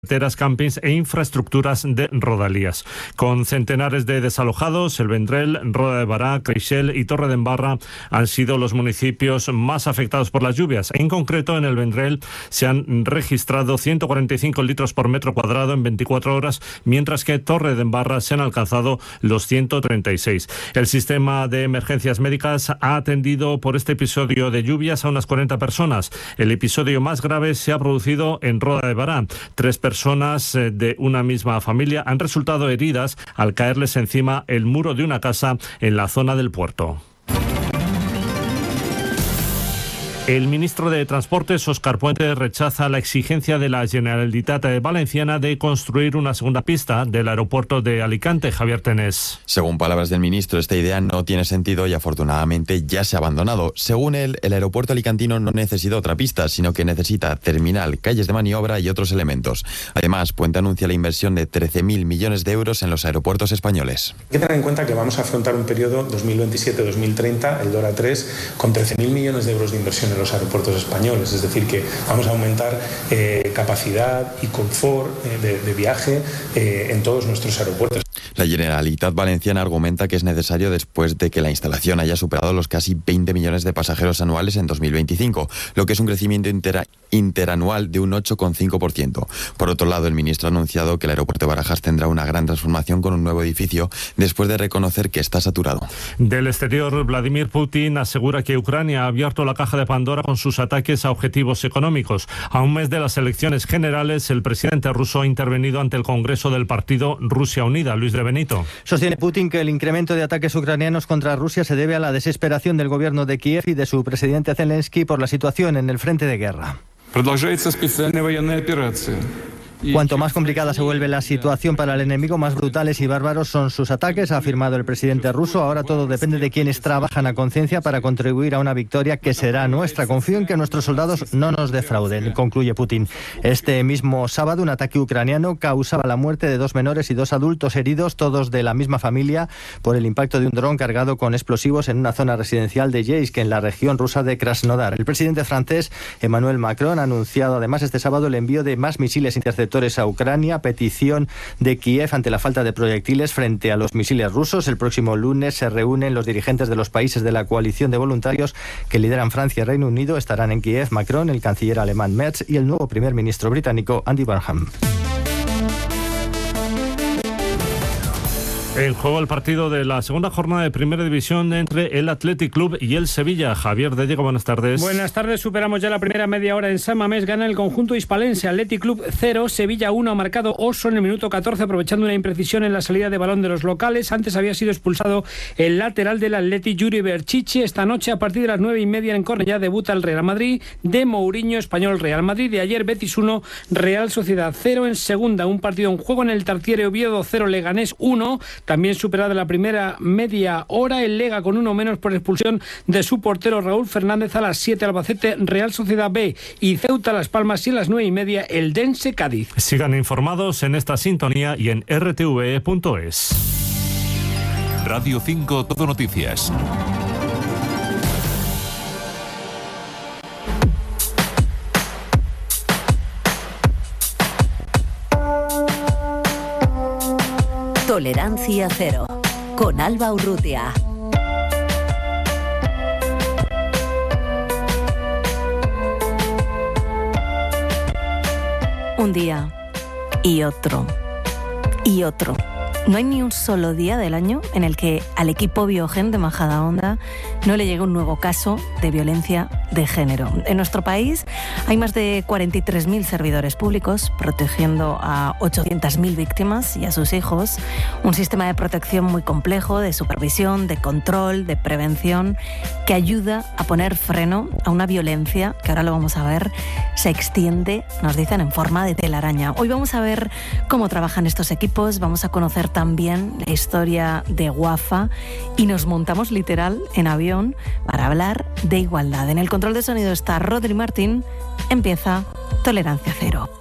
carreteras, campings e infraestructuras de rodalías. Con centenares de desalojados, El Vendrell, Roda de Bará, Creixell y Torredembarra han sido los municipios más afectados por las lluvias. En concreto, en El Vendrell se han registrado 145 litros por metro cuadrado en 24 horas, mientras que Torredembarra se han alcanzado los 136. El sistema de emergencias médicas ha atendido por este episodio de lluvias a unas 40 personas. El episodio más grave se ha producido en Roda de Bará. 3 personas de una misma familia han resultado heridas al caerles encima el muro de una casa en la zona del puerto. El ministro de Transportes, Óscar Puente, rechaza la exigencia de la Generalitat Valenciana de construir una segunda pista del aeropuerto de Alicante. Javier Tenés. Según palabras del ministro, esta idea no tiene sentido y afortunadamente ya se ha abandonado. Según él, el aeropuerto alicantino no necesita otra pista, sino que necesita terminal, calles de maniobra y otros elementos. Además, Puente anuncia la inversión de 13.000 millones de euros en los aeropuertos españoles. Hay que tener en cuenta que vamos a afrontar un periodo 2027-2030, el DORA 3, con 13.000 millones de euros de inversión en los aeropuertos españoles, es decir, que vamos a aumentar capacidad y confort de viaje en todos nuestros aeropuertos. La Generalitat Valenciana argumenta que es necesario después de que la instalación haya superado los casi 20 millones de pasajeros anuales en 2025, lo que es un crecimiento interanual de un 8,5%. Por otro lado, el ministro ha anunciado que el aeropuerto de Barajas tendrá una gran transformación con un nuevo edificio después de reconocer que está saturado. Del exterior, Vladimir Putin asegura que Ucrania ha abierto la caja de Pandora con sus ataques a objetivos económicos. A un mes de las elecciones generales, el presidente ruso ha intervenido ante el Congreso del partido Rusia Unida. Luis de Benito. Sostiene Putin que el incremento de ataques ucranianos contra Rusia se debe a la desesperación del gobierno de Kiev y de su presidente Zelensky por la situación en el frente de guerra. Cuanto más complicada se vuelve la situación para el enemigo, más brutales y bárbaros son sus ataques, ha afirmado el presidente ruso. Ahora todo depende de quienes trabajan a conciencia para contribuir a una victoria que será nuestra. Confío en que nuestros soldados no nos defrauden, concluye Putin. Este mismo sábado, un ataque ucraniano causaba la muerte de 2 menores y 2 adultos heridos, todos de la misma familia, por el impacto de un dron cargado con explosivos en una zona residencial de Yeisk, en la región rusa de Krasnodar. El presidente francés, Emmanuel Macron, ha anunciado además este sábado el envío de más misiles interceptores a Ucrania, petición de Kiev ante la falta de proyectiles frente a los misiles rusos. El próximo lunes se reúnen los dirigentes de los países de la coalición de voluntarios que lideran Francia y Reino Unido. Estarán en Kiev Macron, el canciller alemán Merz y el nuevo primer ministro británico Andy Burnham. En juego el partido de la segunda jornada de Primera División entre el Athletic Club y el Sevilla. Javier de Diego, buenas tardes. Buenas tardes, superamos ya la primera media hora en San Mamés. Gana el conjunto hispalense. Athletic Club 0, Sevilla 1. Ha marcado Oso en el minuto 14, aprovechando una imprecisión en la salida de balón de los locales. Antes había sido expulsado el lateral del Athletic, Yuri Berchichi. Esta noche, a partir de las 9:30 en Cornellá, debuta el Real Madrid de Mourinho, Español Real Madrid. De ayer, Betis 1, Real Sociedad 0 en segunda. Un partido en juego en el Tartiere, Oviedo 0, Leganés 1. También superada la primera media hora, el Lega con 1 menos por expulsión de su portero Raúl Fernández. A las 7, Albacete, Real Sociedad B y Ceuta Las Palmas, y a las 9:30 el Dense Cádiz. Sigan informados en esta sintonía y en rtve.es. Radio 5 Todo Noticias. Tolerancia cero, con Alba Urrutia. Un día y otro y otro. No hay ni un solo día del año en el que al equipo Biogen de Majadahonda no le llegue un nuevo caso de violencia de género. En nuestro país hay más de 43.000 servidores públicos protegiendo a 800.000 víctimas y a sus hijos. Un sistema de protección muy complejo, de supervisión, de control, de prevención, que ayuda a poner freno a una violencia que, ahora lo vamos a ver, se extiende, nos dicen, en forma de telaraña. Hoy vamos a ver cómo trabajan estos equipos, vamos a conocer también la historia de Wafa y nos montamos literal en avión para hablar de igualdad. En el control de sonido está Rodri Martín. Empieza Tolerancia Cero.